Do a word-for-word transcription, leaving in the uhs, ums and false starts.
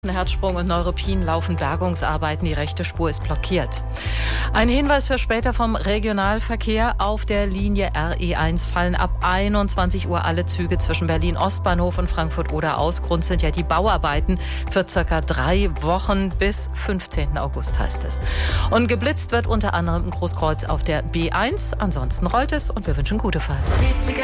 Herzsprung und Neuruppin laufen Bergungsarbeiten, die rechte Spur ist blockiert. Ein Hinweis für später vom Regionalverkehr: Auf der Linie R E eins fallen ab einundzwanzig Uhr alle Züge zwischen Berlin-Ostbahnhof und Frankfurt-Oder aus. Grund sind ja die Bauarbeiten für circa drei Wochen bis fünfzehnten August, heißt es. Und geblitzt wird unter anderem im Großkreuz auf der B eins. Ansonsten rollt es und wir wünschen gute Fahrt.